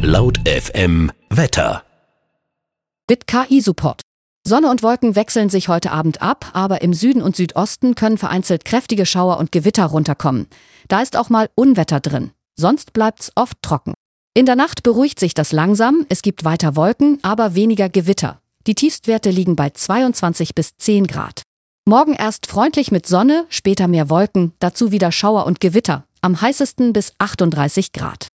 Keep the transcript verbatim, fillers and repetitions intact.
Laut F M Wetter. Mit K I-Support. Sonne und Wolken wechseln sich heute Abend ab, aber im Süden und Südosten können vereinzelt kräftige Schauer und Gewitter runterkommen. Da ist auch mal Unwetter drin. Sonst bleibt's oft trocken. In der Nacht beruhigt sich das langsam, es gibt weiter Wolken, aber weniger Gewitter. Die Tiefstwerte liegen bei zweiundzwanzig bis zehn Grad. Morgen erst freundlich mit Sonne, später mehr Wolken, dazu wieder Schauer und Gewitter. Am heißesten bis achtunddreißig Grad.